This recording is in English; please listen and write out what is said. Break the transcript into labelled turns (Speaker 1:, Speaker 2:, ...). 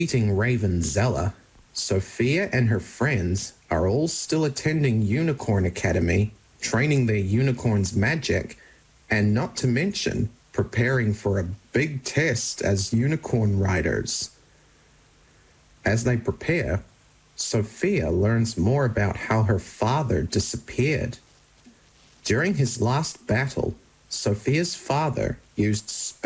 Speaker 1: Meeting Raven Zella, Sophia and her friends are all still attending Unicorn Academy, training their unicorn's magic, and not to mention preparing for a big test as unicorn riders. As they prepare, Sophia learns more about how her father disappeared. During his last battle, Sophia's father used